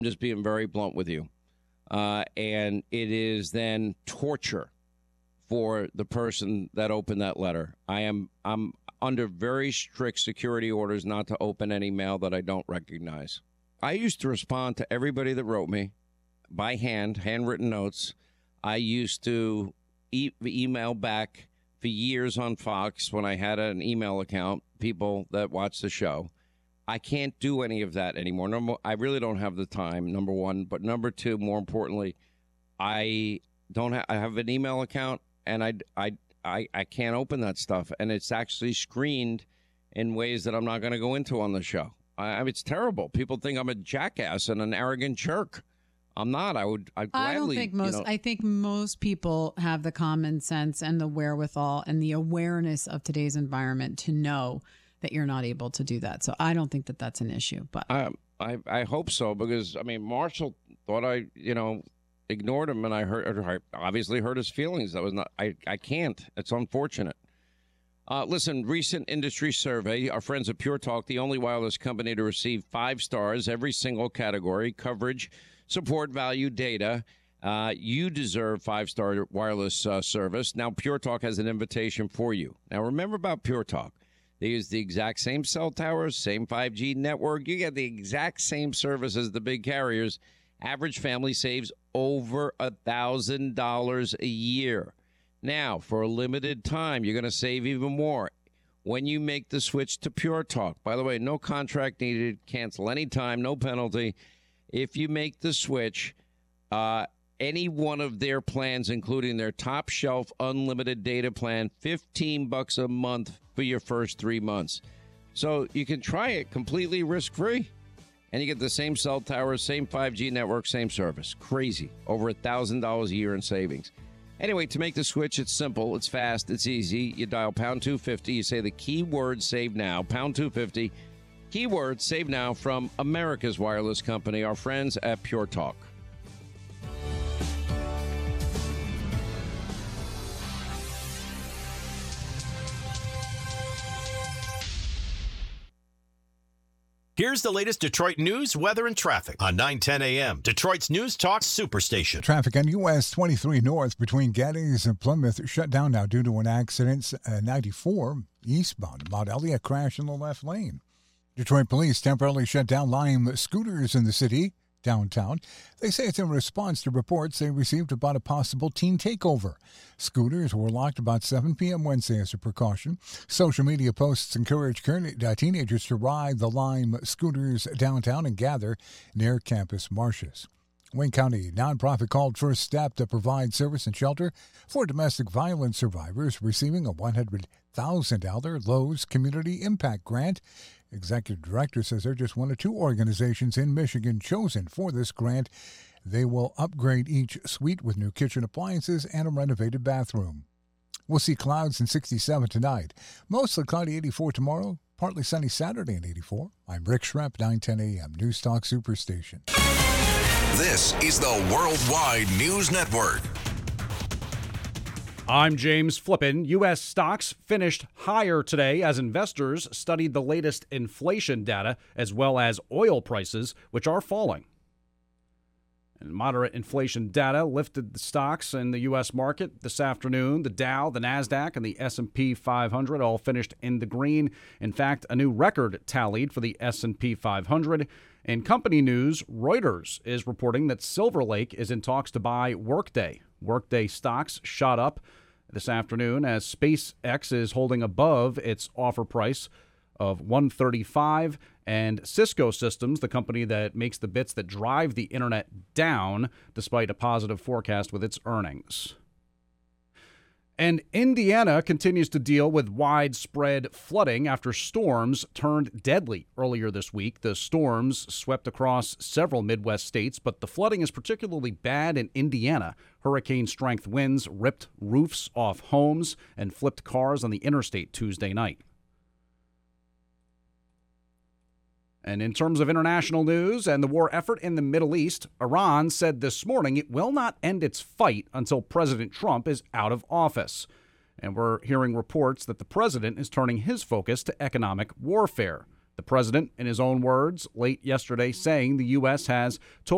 just being very blunt with you. And it is then torture for the person that opened that letter. I'm under very strict security orders not to open any mail that I don't recognize. I used to respond to everybody that wrote me by hand, handwritten notes. I used to email back for years on Fox when I had an email account, people that watch the show. I can't do any of that anymore. I really don't have the time, number one. But number two, more importantly, I have an email account, and I can't open that stuff. And it's actually screened in ways that I'm not going to go into on the show. It's terrible. People think I'm a jackass and an arrogant jerk. I'm not. I'd gladly. I don't think most. I think most people have the common sense and the wherewithal and the awareness of today's environment to know that you're not able to do that. So I don't think that that's an issue. But I hope so, because Marshall thought I ignored him, and I obviously hurt his feelings. That was not. I can't. It's unfortunate. Listen, recent industry survey, our friends at Pure Talk, the only wireless company to receive 5 stars every single category: coverage, support, value, data. You deserve 5-star wireless service. Now, Pure Talk has an invitation for you. Now, remember about Pure Talk. They use the exact same cell towers, same 5G network. You get the exact same service as the big carriers. Average family saves over $1,000 a year. Now, for a limited time, you're going to save even more when you make the switch to Pure Talk. By the way, no contract needed. Cancel anytime, no penalty. If you make the switch, any one of their plans, including their top shelf unlimited data plan, $15 a month for your first 3 months. So you can try it completely risk-free, and you get the same cell towers, same 5G network, same service. Crazy. Over $1,000 a year in savings. Anyway, to make the switch, it's simple, it's fast, it's easy. You dial pound 250, you say the keyword save now, pound 250, keyword save now from America's wireless company, our friends at Pure Talk. Here's the latest Detroit news, weather, and traffic on 910 a.m. Detroit's News Talk Superstation. Traffic on US 23 North between Geddes and Plymouth shut down now due to an accident. 94 eastbound Mount Elliott crash in the left lane. Detroit police temporarily shut down Lime scooters in the city downtown. They say it's in response to reports they received about a possible teen takeover. Scooters were locked about 7 p.m. Wednesday as a precaution. Social media posts encourage teenagers to ride the Lime scooters downtown and gather near campus marshes. Wayne County nonprofit called First Step to provide service and shelter for domestic violence survivors, receiving a $100,000 Lowe's Community Impact Grant. Executive director says they're just one of 2 organizations in Michigan chosen for this grant. They will upgrade each suite with new kitchen appliances and a renovated bathroom. We'll see clouds and 67 tonight. Mostly cloudy, 84 tomorrow. Partly sunny Saturday and 84. I'm Rick Schrepp, 910 a.m. News Talk Superstation. This is the Worldwide News Network. I'm James Flippin. U.S. stocks finished higher today as investors studied the latest inflation data as well as oil prices, which are falling. And moderate inflation data lifted the stocks in the U.S. market this afternoon. The Dow, the Nasdaq, and the S&P 500 all finished in the green. In fact, a new record tallied for the S&P 500. In company news, Reuters is reporting that Silver Lake is in talks to buy Workday. Workday stocks shot up this afternoon as SpaceX is holding above its offer price of $135, and Cisco Systems, the company that makes the bits that drive the internet, down despite a positive forecast with its earnings. And Indiana continues to deal with widespread flooding after storms turned deadly earlier this week. The storms swept across several Midwest states, but the flooding is particularly bad in Indiana. Hurricane-strength winds ripped roofs off homes and flipped cars on the interstate Tuesday night. And in terms of international news and the war effort in the Middle East, Iran said this morning it will not end its fight until President Trump is out of office. And we're hearing reports that the president is turning his focus to economic warfare. The president, in his own words, late yesterday saying the U.S. has total